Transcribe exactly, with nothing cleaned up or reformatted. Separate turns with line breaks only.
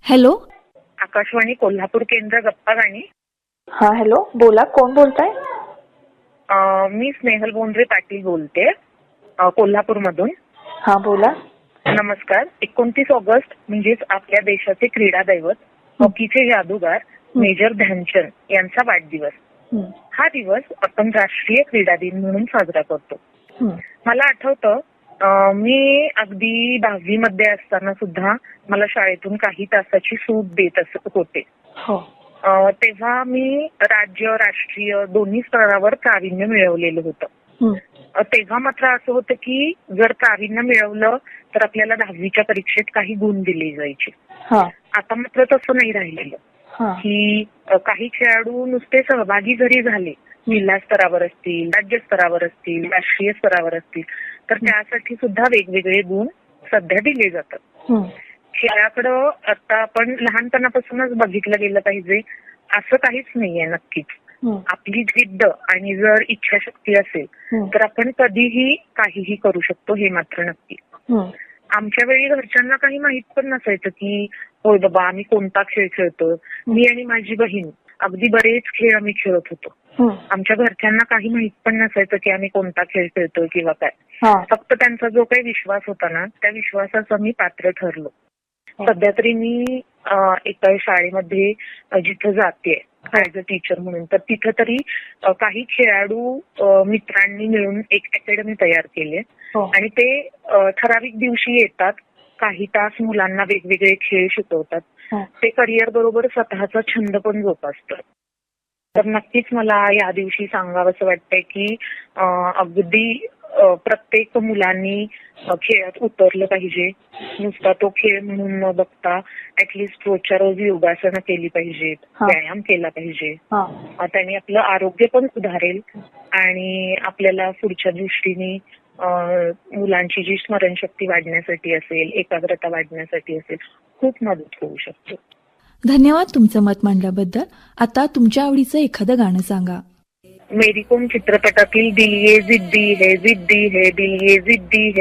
Hello,
Akashvani Kolhapur केंद्र गप्पा गाणी.
हा हॅलो, बोला, कोण बोलताय?
अ, मी स्नेहल बोंद्रे पाटील बोलते अ, कोल्हापूरमधून.
हा बोला.
नमस्कार. एकोणतीस ऑगस्ट म्हणजेच आपल्या देशाचे क्रीडा दैवत, हॉकीचे जादूगार मेजर ध्यानचंद यांचा वाढदिवस.
हं,
हा दिवस आपण राष्ट्रीय क्रीडा दिन म्हणून साजरा करतो.
हं,
मला आठवतं अ, मी अगदी दहावी मध्ये असताना सुद्धा मला शाळेतून काही तासाची सूट देत असत होते.
हो.
अ, तेव्हा मी राज्य राष्ट्रीय दोन्ही स्तरावर प्रावीण्य मिळवलेलं होतं.
हं,
अ, तेव्हा मात्र असं होतं की जर प्रावीण्य मिळवलं तर आपल्याला दहावीच्या परीक्षेत काही गुण दिले जायचे.
हा,
आता मात्र तसं नाही राहिलेलं
हा,
की अ, काही खेळाडू नुसते सहभागी जरी झाले, जिल्हा स्तरावर असतील, राज्य स्तरावर असतील, राष्ट्रीय स्तरावर असतील, तर त्यासाठी सुद्धा वेगवेगळे गुण सध्या दिले जातात.
हं,
खेळाकडं आता आपण लहानपणापासूनच बघितलं गेलं पाहिजे असं काहीच नाहीये नक्कीच.
हं,
आपली जिद्द आणि जर इच्छाशक्ती असेल
हं,
तर आपण कधीही काहीही करू शकतो, हे मात्र नक्की.
हं,
आमच्या वेळी घरच्यांना काही माहित पण नसायचं की होय बाबा आम्ही कोणता खेळ खेळतो. मी आणि माझी बहीण अगदी बरेच खेळ आम्ही खेळत होतो.
हं,
आमच्या घरच्यांना काही माहित पण नसायचं की आम्ही कोणता खेळ खेळतोय किंवा काय.
हा,
फक्त त्यांचा जो काही विश्वास होता ना, त्या विश्वासाचं मी पात्र ठरलो. सध्या तरी मी अ, एका शाळेमध्ये अ, जिथं जाते ऍज अ टीचर म्हणून, तर तिथं तरी अ, काही खेळाडू अ, मित्रांनी मिळून एक अकॅडमी तयार केली
हो,
आणि ते अ, ठराविक दिवशी येतात, काही तास मुलांना वेगवेगळे खेळ शिकवतात.
हो,
ते करिअर बरोबर स्वतःचा छंद पण जोपासतात. तर नक्कीच मला या दिवशी सांगावंसं वाटतंय की अ, अगदी अ, प्रत्येक मुलांनी अ, खेळात उतरलं पाहिजे. नुसता तो खेळ म्हणून न बघता ऍटलिस्ट रोजच्या रोज योगासनं केली पाहिजेत,
हा.
व्यायाम केला पाहिजे.
हा,
अ, त्याने आपलं आरोग्य पण सुधारेल आणि आपल्याला पुढच्या दृष्टीने अ, मुलांची जी स्मरणशक्ती वाढण्यासाठी असेल, एकाग्रता वाढण्यासाठी असेल, खूप मदत होऊ शकते.
धन्यवाद तुमचं मत मांडल्याबद्दल. आता तुमच्या आवडीचं एखादं गाणं सांगा.
मेरी कोम चित्रपटातील दिल ये जिद्दी है जिद्दी है दिल ये जिद्दी है